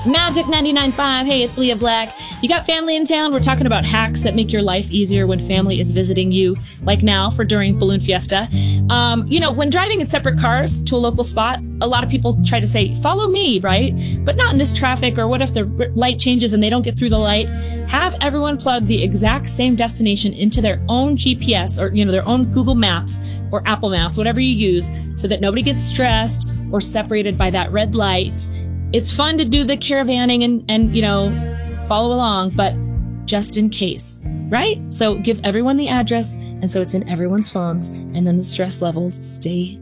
Magic 99.5. Hey, it's Leah Black. You got family in town? We're talking about hacks that make your life easier when family is visiting you, like now for during Balloon Fiesta. When driving in separate cars to a local spot, a lot of people try to say, follow me, right? But not in this traffic, or what if the light changes and they don't get through the light? Have everyone plug the exact same destination into their own GPS or, their own Google Maps or Apple Maps, whatever you use, so that nobody gets stressed or separated by that red light. It's fun to do the caravanning and follow along, but just in case, right? So give everyone the address, and so it's in everyone's phones, and then the stress levels stay